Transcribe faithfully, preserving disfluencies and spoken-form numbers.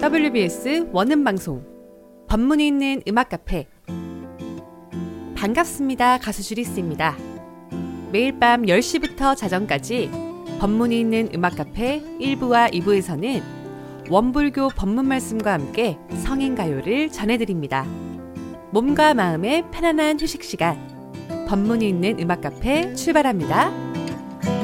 더블유비에스 원음방송 법문이 있는 음악카페. 반갑습니다. 가수 주리스입니다. 매일 밤 열 시부터 자정까지 법문이 있는 음악카페 일 부와 이 부에서는 원불교 법문 말씀과 함께 성인가요를 전해드립니다. 몸과 마음의 편안한 휴식 시간, 법문이 있는 음악카페 출발합니다.